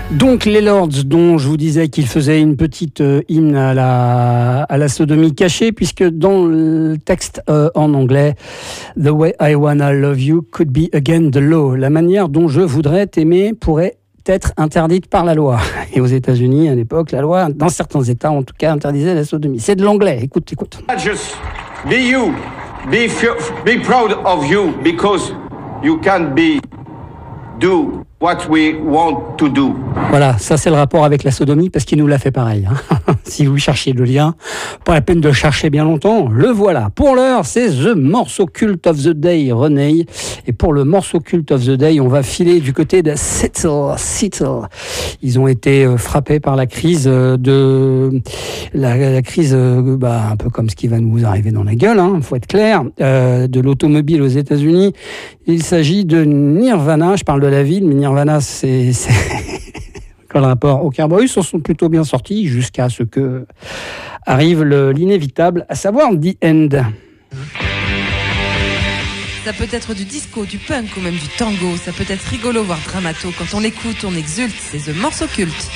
Donc les Lords, dont je vous disais qu'ils faisaient une petite hymne à la sodomie cachée, puisque dans le texte en anglais, The way I wanna love you could be against the law. La manière dont je voudrais t'aimer pourrait être interdite par la loi. Et aux États-Unis, à l'époque, la loi, dans certains États, en tout cas, interdisait la sodomie. C'est de l'anglais. Écoute. Just be you, be proud of you, because you can do what we want to do. Voilà, ça c'est le rapport avec la sodomie, parce qu'il nous l'a fait pareil. Hein. Si vous cherchiez le lien, pas la peine de le chercher bien longtemps, le voilà. Pour l'heure, c'est The Morceau Cult of the Day, René. Et pour le Morceau Cult of the Day, on va filer du côté de Seattle. Ils ont été frappés par la crise la crise, un peu comme ce qui va nous arriver dans la gueule, hein, faut être clair, de l'automobile aux États-Unis. Il s'agit de Nirvana, je parle de la ville, mais Nirvana, c'est quel rapport? Aucun. Ils s'en sont plutôt bien sortis jusqu'à ce que arrive l'inévitable, à savoir The End. Ça peut être du disco, du punk ou même du tango. Ça peut être rigolo, voire dramato. Quand on l'écoute, on exulte. C'est The Morceau Culte.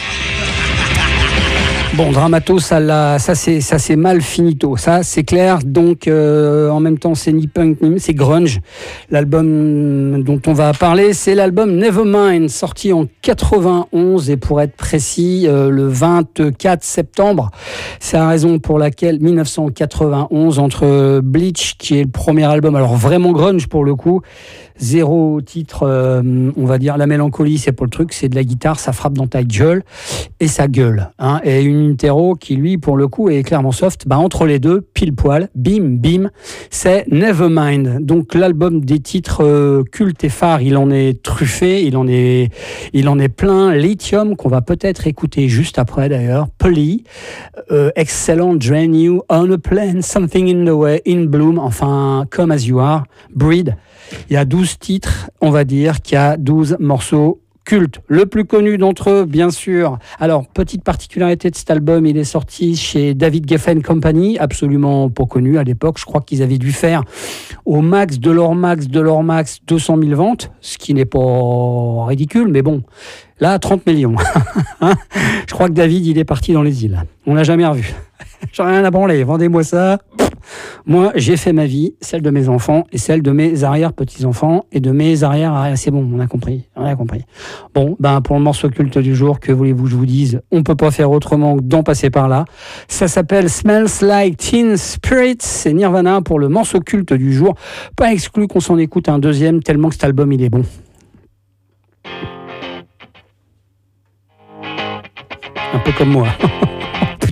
Bon, Dramato, ça c'est mal finito, ça c'est clair. Donc en même temps c'est ni punk ni c'est grunge. L'album dont on va parler, c'est l'album Nevermind, sorti en 91 et pour être précis le 24 septembre. C'est la raison pour laquelle 1991, entre Bleach qui est le premier album, alors vraiment grunge pour le coup, 0 titre, on va dire la mélancolie, c'est pas le truc, c'est de la guitare, ça frappe dans ta gueule et ça gueule, hein, et une interro qui lui pour le coup est clairement soft. Entre les deux, pile poil, bim bim, c'est Nevermind. Donc l'album des titres cultes et phares, il en est truffé, il en est plein. Lithium qu'on va peut-être écouter juste après d'ailleurs, Polly, excellent, Drain You, On a Plane, Something in the Way, In Bloom, enfin Come As You Are, Breed. Il y a 12 titres, on va dire qu'il y a 12 morceaux cultes. Le plus connu d'entre eux, bien sûr. Alors, petite particularité de cet album, il est sorti chez David Geffen Company, absolument pas connu à l'époque. Je crois qu'ils avaient dû faire au max de leur max 200 000 ventes, ce qui n'est pas ridicule, mais bon, là, 30 millions. Je crois que David, il est parti dans les îles. On l'a jamais revu. J'en ai rien à branler, vendez-moi ça. Moi, j'ai fait ma vie, celle de mes enfants et celle de mes arrière-petits-enfants et de mes arrière-arrière. C'est bon, on a compris. Bon, pour le morceau culte du jour, que voulez-vous que je vous dise? On peut pas faire autrement que d'en passer par là. Ça s'appelle Smells Like Teen Spirit. C'est Nirvana pour le morceau culte du jour. Pas exclu qu'on s'en écoute un deuxième, tellement que cet album, il est bon. Un peu comme moi.